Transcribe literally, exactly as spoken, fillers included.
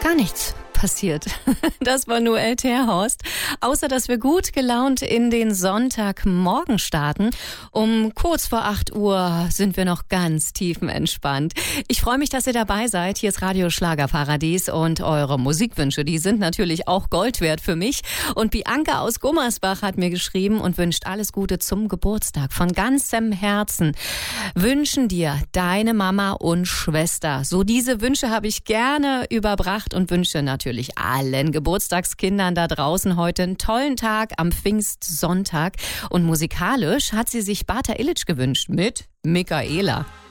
gar nichts passiert. Das war Noel Terhorst. Außer, dass wir gut gelaunt in den Sonntagmorgen starten. Um kurz vor acht Uhr sind wir noch ganz tiefenentspannt. Ich freue mich, dass ihr dabei seid. Hier ist Radio Schlagerparadies und eure Musikwünsche, die sind natürlich auch Gold wert für mich. Und Bianca aus Gummersbach hat mir geschrieben und wünscht alles Gute zum Geburtstag. Von ganzem Herzen wünschen dir deine Mama und Schwester. So diese Wünsche habe ich gerne überbracht und wünsche natürlich allen Geburtstagskindern da draußen heute einen tollen Tag am Pfingstsonntag. Und musikalisch hat sie sich Bata Illich gewünscht mit Michaela.